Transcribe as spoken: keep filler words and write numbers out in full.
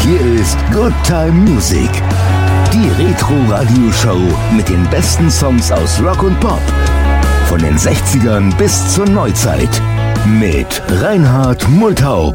Hier ist Good Time Music. Die Retro-Radio-Show mit den besten Songs aus Rock und Pop. Von den sechzigern bis zur Neuzeit. Mit Reinhard Multhaup.